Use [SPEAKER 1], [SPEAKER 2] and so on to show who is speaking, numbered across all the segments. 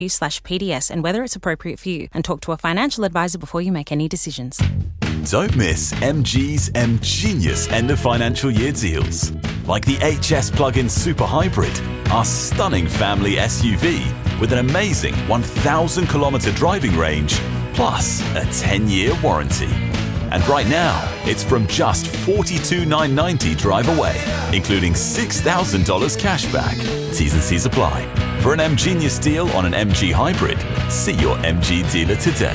[SPEAKER 1] PDS and whether it's appropriate for you, and talk to a financial advisor before you make any decisions.
[SPEAKER 2] Don't miss MG's MGenius end of financial year deals. Like the HS Plug-in Super Hybrid, our stunning family SUV with an amazing 1,000 kilometre driving range, plus a 10-year warranty. And right now, it's from just $42,990 drive away, including $6,000 cash back. T's and C's apply. For an MGenius deal on an MG Hybrid, see your MG dealer today.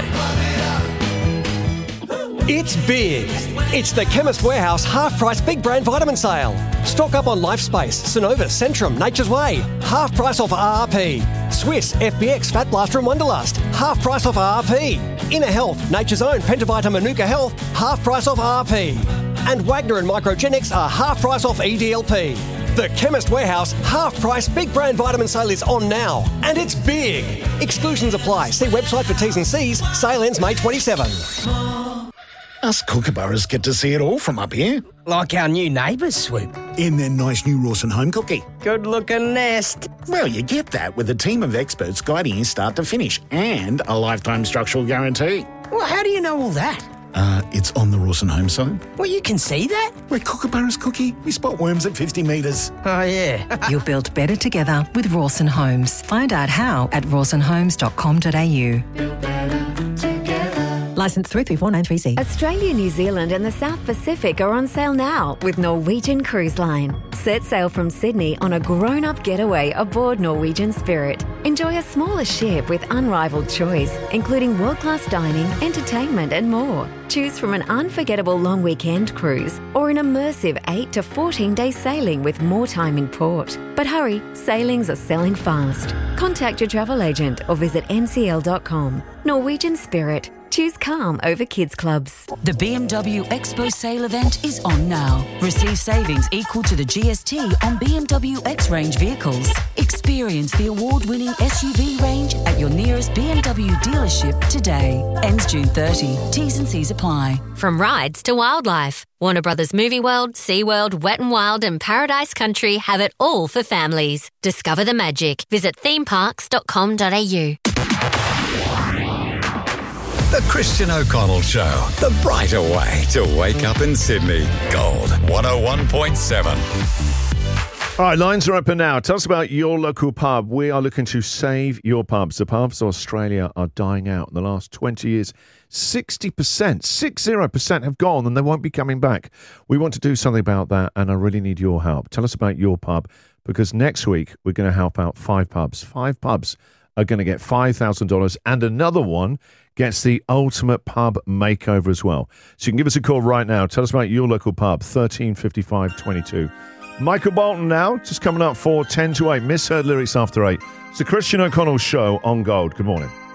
[SPEAKER 3] It's big. It's the Chemist Warehouse half-price big brand vitamin sale. Stock up on LifeSpace, Synovus, Centrum, Nature's Way. Half price off RRP. Swiss, FBX, Fat Blaster and Wonderlust. Half price off RRP. Inner Health, Nature's Own, Pentavita, Manuka Health. Half price off RRP. And Wagner and Microgenics are half price off EDLP. The Chemist Warehouse half-price big brand vitamin sale is on now. And it's big. Exclusions apply. See website for T's and C's. Sale ends May 27.
[SPEAKER 4] Us kookaburras get to see it all from up here.
[SPEAKER 5] Like our new neighbours, Swoop.
[SPEAKER 4] In their nice new Rawson home cookie.
[SPEAKER 5] Good-looking nest.
[SPEAKER 4] Well, you get that with a team of experts guiding you start to finish and a lifetime structural guarantee.
[SPEAKER 5] Well, how do you know all that?
[SPEAKER 4] It's on the Rawson home side.
[SPEAKER 5] Well, you can see that?
[SPEAKER 4] We're kookaburras, Cookie. We spot worms at 50 metres.
[SPEAKER 5] Oh, yeah.
[SPEAKER 6] You'll build better together with Rawson Homes. Find out how at rawsonhomes.com.au. Licence 334930C.
[SPEAKER 7] Australia, New Zealand and the South Pacific are on sale now with Norwegian Cruise Line. Set sail from Sydney on a grown-up getaway aboard Norwegian Spirit. Enjoy a smaller ship with unrivaled choice, including world-class dining, entertainment and more. Choose from an unforgettable long weekend cruise or an immersive 8 to 14-day sailing with more time in port. But hurry, sailings are selling fast. Contact your travel agent or visit ncl.com. Norwegian Spirit. Choose calm over kids clubs.
[SPEAKER 8] The BMW Expo sale event is on now. Receive savings equal to the GST on BMW X-Range vehicles. Experience the award-winning SUV range at your nearest BMW dealership today. Ends June 30. T's and C's apply.
[SPEAKER 9] From rides to wildlife, Warner Brothers Movie World, SeaWorld, Wet n Wild and Paradise Country have it all for families. Discover the magic. Visit themeparks.com.au.
[SPEAKER 10] The Christian O'Connell Show, the brighter way to wake up in Sydney. Gold 101.7.
[SPEAKER 11] All right, lines are open now. Tell us about your local pub. We are looking to save your pubs. The pubs of Australia are dying out in the last 20 years. 60% have gone and they won't be coming back. We want to do something about that and I really need your help. Tell us about your pub because next week we're going to help out 5 pubs. 5 pubs are going to get $5,000 and another one gets the ultimate pub makeover as well. So you can give us a call right now. Tell us about your local pub, 135522. Michael Bolton now, just coming up for 10 to 8. Misheard lyrics after 8. It's the Christian O'Connell Show on Gold. Good morning.